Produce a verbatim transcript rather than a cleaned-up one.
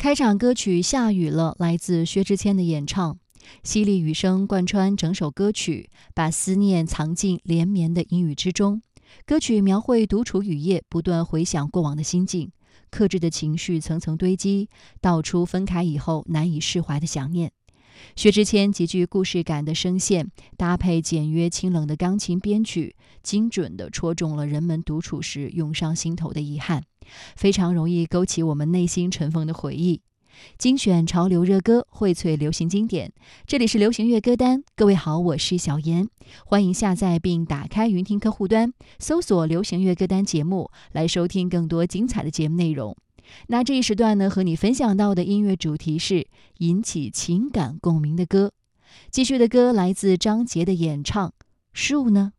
开场歌曲《下雨了》来自薛之谦的演唱，淅沥雨声贯穿整首歌曲，把思念藏进连绵的阴雨之中。歌曲描绘独处雨夜，不断回想过往的心境，克制的情绪层层堆积，道出分开以后难以释怀的想念。薛之谦极具故事感的声线，搭配简约清冷的钢琴编曲，精准地戳中了人们独处时涌上心头的遗憾，非常容易勾起我们内心尘封的回忆。精选潮流热歌，荟萃流行经典，这里是流行乐歌单。各位好，我是小妍，欢迎下载并打开云听客户端，搜索流行乐歌单节目，来收听更多精彩的节目内容。那这一时段呢，和你分享到的音乐主题是引起情感共鸣的歌。继续的歌来自张杰的演唱《树呢》。